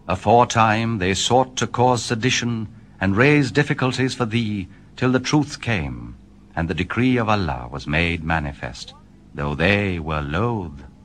Aforetime they sought to cause sedition, and raise difficulties for thee, till the truth came, and the decree of Allah was made manifest, though they were loath